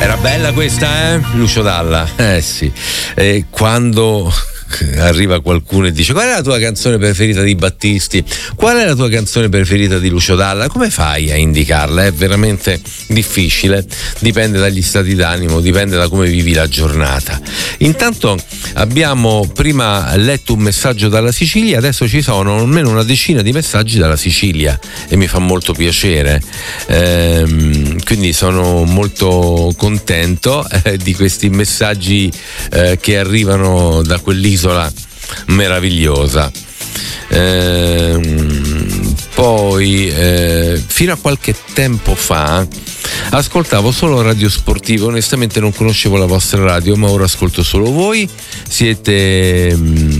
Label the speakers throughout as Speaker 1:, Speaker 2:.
Speaker 1: Era bella questa, Lucio Dalla? Sì. Quando arriva qualcuno e dice: qual è la tua canzone preferita di Battisti? Qual è la tua canzone preferita di Lucio Dalla? Come fai a indicarla? È veramente difficile, dipende dagli stati d'animo, dipende da come vivi la giornata. Intanto abbiamo prima letto un messaggio dalla Sicilia, adesso ci sono almeno una decina di messaggi dalla Sicilia e mi fa molto piacere, quindi sono molto contento di questi messaggi che arrivano da quell'isola meravigliosa. Poi fino a qualche tempo fa ascoltavo solo radio sportive, onestamente non conoscevo la vostra radio, ma ora ascolto solo voi. Siete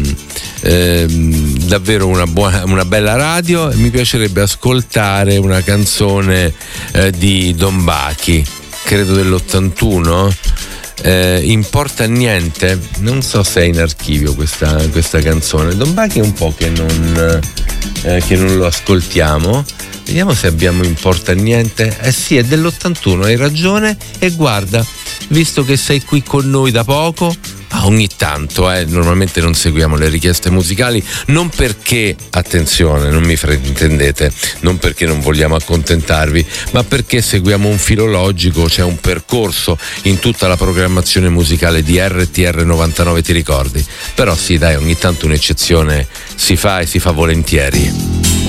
Speaker 1: davvero una bella radio e mi piacerebbe ascoltare una canzone di Don Bachi, credo dell'81. Importa niente, non so se è in archivio questa canzone. Don Bachi è un po' che non lo ascoltiamo. Vediamo se abbiamo Importa niente. Sì, è dell'81, hai ragione. E guarda, visto che sei qui con noi da poco, ogni tanto, normalmente non seguiamo le richieste musicali, non perché, attenzione, non mi fraintendete, non perché non vogliamo accontentarvi, ma perché seguiamo un filo logico, c'è un percorso in tutta la programmazione musicale di RTR 99, ti ricordi? Però sì, dai, ogni tanto un'eccezione si fa e si fa volentieri.